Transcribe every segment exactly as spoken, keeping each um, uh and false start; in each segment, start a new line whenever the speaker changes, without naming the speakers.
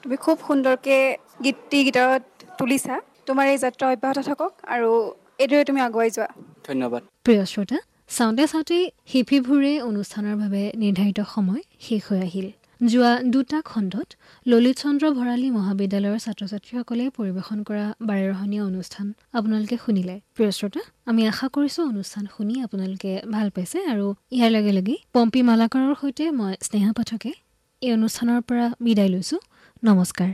তুমি খুব সুন্দৰকৈ গীতটি গীতত তুলিছা। তোমাৰ এই যাত্ৰা অব্যাহত থাকক আৰু এইদৰে তুমি আগুৱাই যোৱা।
ধন্যবাদ।
প্ৰিয় শ্ৰোতা, চাওঁতে চাওঁতে হিপিভুৰে অনুষ্ঠানৰ বাবে নিৰ্ধাৰিত সময় শেষ হৈ আহিল। যোৱা দুটা খণ্ডত ললিত চন্দ্ৰ ভৰালী মহাবিদ্যালয়ৰ ছাত্ৰ ছাত্ৰীসকলে পৰিৱেশন কৰা বাৰেৰহণীয়া অনুষ্ঠান আপোনালোকে শুনিলে। প্ৰিয় শ্ৰোতা, আমি আশা কৰিছোঁ অনুষ্ঠান শুনি আপোনালোকে ভাল পাইছে আৰু ইয়াৰ লগে লগে পম্পী মালাকাৰৰ সৈতে মই স্নেহা পাঠকে এই অনুষ্ঠানৰ পৰা বিদায় লৈছোঁ। নমস্কাৰ।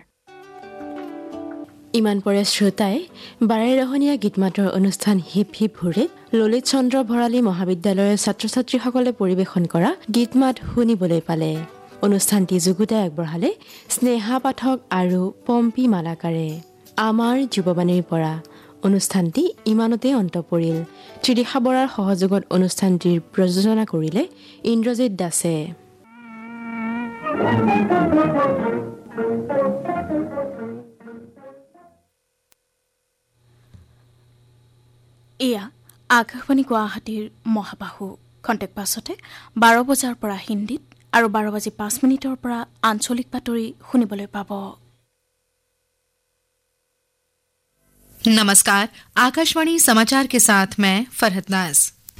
ইমান পৰে শ্ৰোতাই বাৰেৰহণীয়া গীতমাতৰ অনুষ্ঠান হিপ হিপ হুৰে ললিত চন্দ্ৰ ভৰালী মহাবিদ্যালয়ৰ ছাত্ৰ ছাত্ৰীসকলে পৰিৱেশন কৰা গীতমাত শুনিবলৈ পালে। অনুষ্ঠানটি যুগুতাই আগবঢ়ালে স্নেহা পাঠক আৰু পম্পী মালাকাৰে। আমাৰ যুৱবাণীৰ পৰা অনুষ্ঠানটি ইমানতে অন্ত পৰিল। ত্ৰিদিশা বৰাৰ সহযোগত অনুষ্ঠানটিৰ প্ৰযোজনা কৰিলে ইন্দ্ৰজিৎ দাসে।
এয়া আকাশবাণী গুৱাহাটীৰ মহাবাহু। খন্তেক পাছতে বাৰ বজাৰ পৰা হিন্দীত আৰু বাৰ বাজি পাঁচ মিনিটৰ পৰা আঞ্চলিক বাতৰি শুনিবলৈ পাব।
नमस्कार, आकाशवाणी समाचार के साथ मैं फरहत नाज।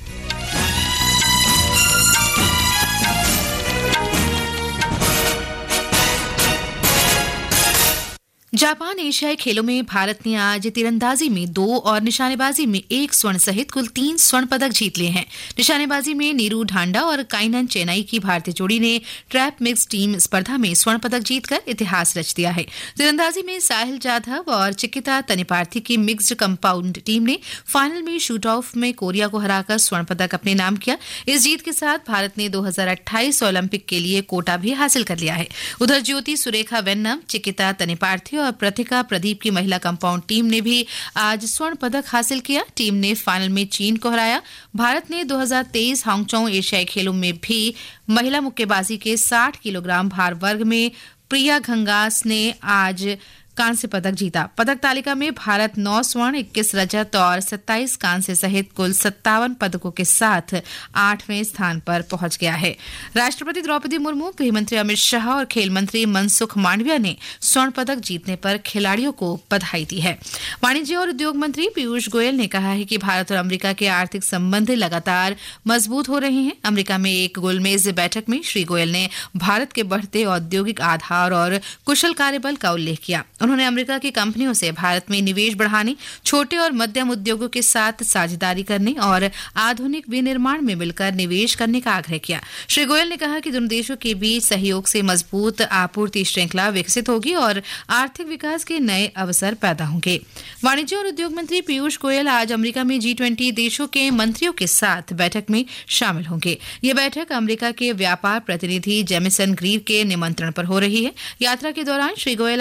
जापान एशियाई खेलों में भारत ने आज तीरंदाजी में दो और निशानेबाजी में एक स्वर्ण सहित कुल तीन स्वर्ण पदक जीत लिए हैं। निशानेबाजी में नीरू ढांडा और काइनन चेन्नई की भारतीय जोड़ी ने ट्रैप मिक्स टीम स्पर्धा में स्वर्ण पदक जीतकर इतिहास रच दिया है। तीरंदाजी में साहिल जाधव और चिकिता तनिपार्थी की मिक्स्ड कंपाउंड टीम ने फाइनल में शूट ऑफ में कोरिया को हराकर स्वर्ण पदक अपने नाम किया। इस जीत के साथ भारत ने दो हजार अट्ठाईस ओलंपिक के लिए कोटा भी हासिल कर लिया है। उधर ज्योति सुरेखा वेन्नम, चिकिता तनिपार्थी और प्रतिका प्रदीप की महिला कंपाउंड टीम ने भी आज स्वर्ण पदक हासिल किया। टीम ने फाइनल में चीन को हराया। भारत ने दो हजार तेईस हांगकांग एशियाई खेलों में भी महिला मुक्केबाजी के साठ किलोग्राम भार वर्ग में प्रिया घंगास ने आज कांस्य पदक जीता। पदक तालिका में भारत नौ स्वर्ण, इक्कीस रजत और सत्ताईस कांस्य सहित कुल सत्तावन पदकों के साथ आठवें स्थान पर पहुंच गया है। राष्ट्रपति द्रौपदी मुर्मू, गृहमंत्री अमित शाह और खेल मंत्री मनसुख मांडविया ने स्वर्ण पदक जीतने पर खिलाड़ियों को बधाई दी है। वाणिज्य और उद्योग मंत्री पीयूष गोयल ने कहा है कि भारत और अमेरिका के आर्थिक संबंध लगातार मजबूत हो रहे हैं। अमेरिका में एक गोलमेज बैठक में श्री गोयल ने भारत के बढ़ते औद्योगिक आधार और कुशल कार्यबल का उल्लेख किया। उन्होंने अमेरिका की कंपनियों से भारत में निवेश बढ़ाने, छोटे और मध्यम उद्योगों के साथ साझेदारी करने और आधुनिक विनिर्माण में मिलकर निवेश करने का आग्रह किया। श्री गोयल ने कहा कि दोनों देशों के बीच सहयोग से मजबूत आपूर्ति श्रृंखला विकसित होगी और आर्थिक विकास के नए अवसर पैदा होंगे। वाणिज्य और उद्योग मंत्री पीयूष गोयल आज अमेरिका में जी ट्वेंटी देशों के मंत्रियों के साथ बैठक में शामिल होंगे। ये बैठक अमेरिका के व्यापार प्रतिनिधि जेमिसन ग्रीव के निमंत्रण पर हो रही है। यात्रा के दौरान श्री गोयल